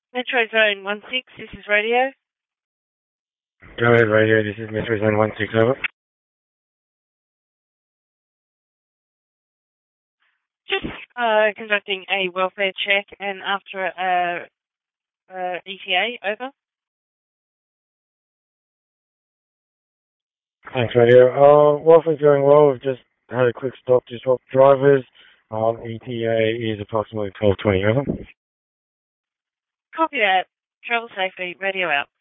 Metro Zone 16, this is radio. Go ahead, radio. This is Metro Zone 16, over. Just conducting a welfare check and after ETA, over. Thanks, radio. Welfare's going well. We've just had a quick stop to swap drivers. ETA is approximately 12:20, over. Copy that. Travel safely, radio out.